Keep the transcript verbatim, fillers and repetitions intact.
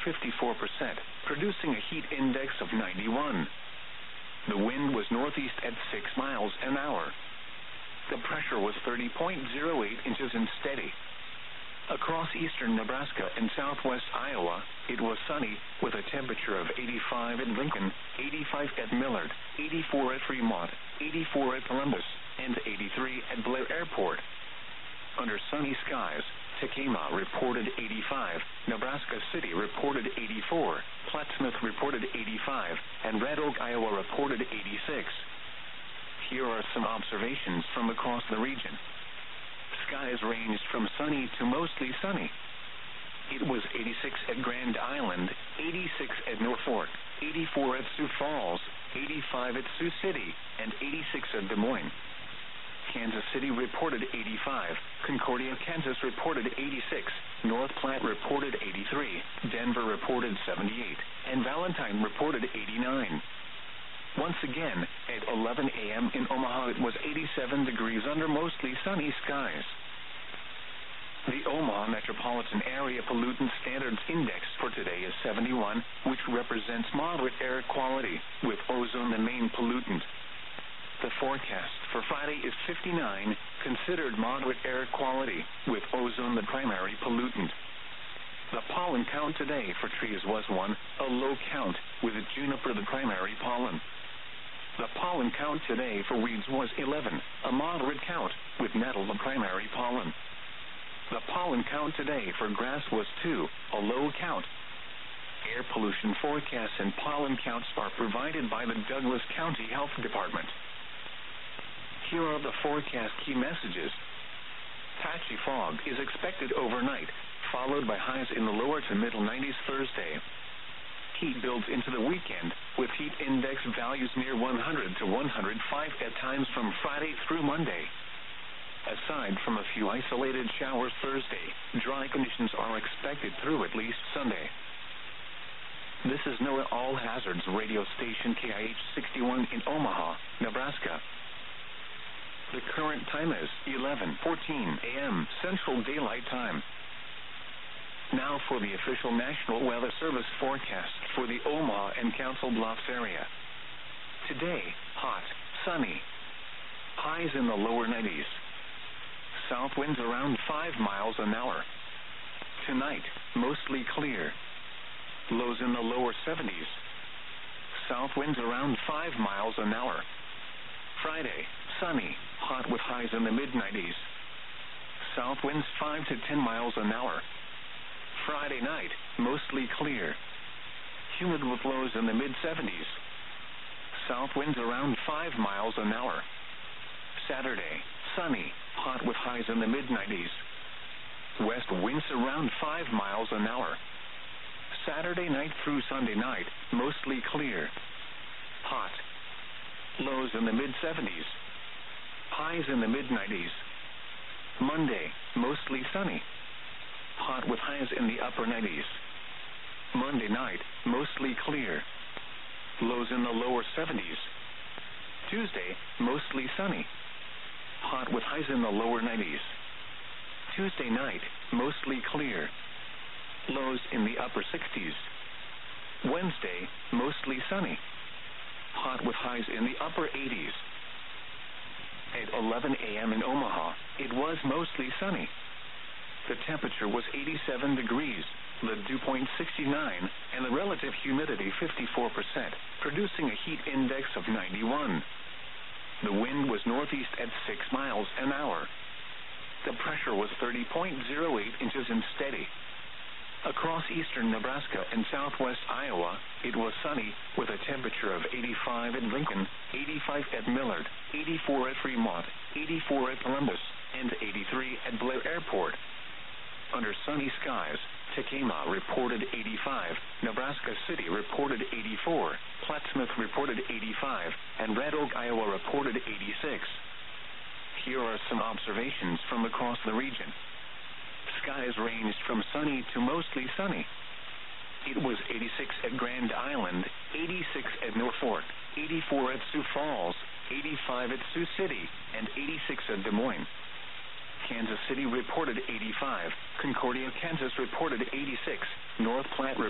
fifty-four percent, producing a heat index of ninety-one. The wind was northeast at six miles an hour. The pressure was thirty point zero eight inches and steady. Across eastern Nebraska and southwest Iowa, it was sunny, with a temperature of eighty-five at Lincoln, eighty-five at Millard, eighty-four at Fremont, eighty-four at Columbus, and eighty-three at Blair Airport. Under sunny skies, Tekamah reported eighty-five, Nebraska City reported eighty-four, Plattsmouth reported eighty-five, and Red Oak, Iowa reported eighty-six. Here are some observations from across the region. Skies ranged from sunny to mostly sunny. It was eighty-six at Grand Island, eighty-six at Norfolk, eighty-four at Sioux Falls, eighty-five at Sioux City, and eighty-six at Des Moines. Kansas City reported eighty-five, Concordia, Kansas reported eighty-six, North Platte reported eighty-three, Denver reported seventy-eight, and Valentine reported eighty-nine. Once again, at eleven a.m. in Omaha, it was eighty-seven degrees under mostly sunny skies. The Omaha Metropolitan Area Pollutant Standards Index for today is seventy-one, which represents moderate air quality, with ozone the main pollutant. The forecast for Friday is fifty-nine, considered moderate air quality, with ozone the primary pollutant. The pollen count today for trees was one, a low count, with juniper the primary pollen. The pollen count today for weeds was eleven, a moderate count, with nettle the primary pollen. The pollen count today for grass was two, a low count. Air pollution forecasts and pollen counts are provided by the Douglas County Health Department. Here are the forecast key messages. Patchy fog is expected overnight, followed by highs in the lower to middle nineties Thursday. Heat builds into the weekend, with heat index values near one hundred to one hundred five at times from Friday through Monday. Aside from a few isolated showers Thursday, dry conditions are expected through at least Sunday. This is NOAA All Hazards radio station K I H sixty-one in Omaha, Nebraska. The current time is eleven fourteen a.m. Central Daylight Time. Now for the official National Weather Service forecast for the Omaha and Council Bluffs area. Today, hot, sunny. Highs in the lower nineties. South winds around five miles an hour. Tonight, mostly clear. Lows in the lower seventies. South winds around five miles an hour. Friday, sunny, hot with highs in the mid nineties. South winds five to ten miles an hour. Friday night, mostly clear. Humid with lows in the mid seventies. South winds around five miles an hour. Saturday, sunny, hot with highs in the mid nineties. West winds around five miles an hour. Saturday night through Sunday night, mostly clear. Hot. Lows in the mid seventies. Highs in the mid nineties. Monday, mostly sunny. Hot with highs in the upper nineties. Monday night, mostly clear. Lows in the lower seventies. Tuesday, mostly sunny. Hot with highs in the lower nineties. Tuesday night, mostly clear. Lows in the upper sixties. Wednesday, mostly sunny. Hot with highs in the upper eighties. At eleven a.m. in Omaha, it was mostly sunny. The temperature was eighty-seven degrees, the dew point sixty-nine, and the relative humidity fifty-four percent, producing a heat index of ninety-one. The wind was northeast at six miles an hour. The pressure was thirty point zero eight inches and steady. Across eastern Nebraska and southwest Iowa, it was sunny, with a temperature of eighty-five at Lincoln, eighty-five at Millard, eighty-four at Fremont, eighty-four at Columbus, and eighty-three at Blair Airport. Under sunny skies, Tekamah reported eighty-five, Nebraska City reported eighty-four, Plattsmouth reported eighty-five, and Red Oak, Iowa reported eighty-six. Here are some observations from across the region. Skies ranged from sunny to mostly sunny. It was eighty-six at Grand Island, eighty-six at Norfolk, eighty-four at Sioux Falls, eighty-five at Sioux City, and eighty-six at Des Moines. Kansas City reported eighty-five, Concordia, Kansas reported eighty-six, North Platte